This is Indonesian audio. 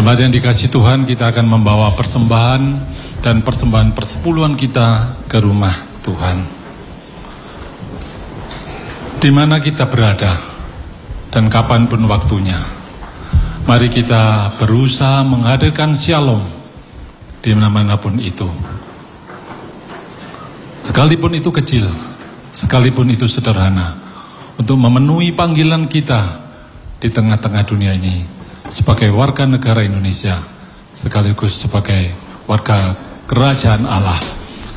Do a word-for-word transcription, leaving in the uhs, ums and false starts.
Jemaat yang dikasihi Tuhan, kita akan membawa persembahan dan persembahan persepuluhan kita ke rumah Tuhan. Di mana kita berada dan kapanpun waktunya, mari kita berusaha menghadirkan shalom di mana-manapun itu. Sekalipun itu kecil, sekalipun itu sederhana, untuk memenuhi panggilan kita di tengah-tengah dunia ini sebagai warga negara Indonesia, sekaligus sebagai warga kerajaan Allah.